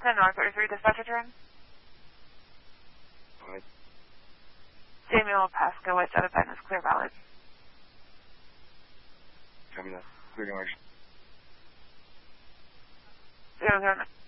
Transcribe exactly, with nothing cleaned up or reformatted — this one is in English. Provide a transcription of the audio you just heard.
ten North thirty-three, dispatcher turn. Alright. Samuel Pasco, White Side of Bend is clear valid. Copy that. Clear direction. Zero, zero, nine.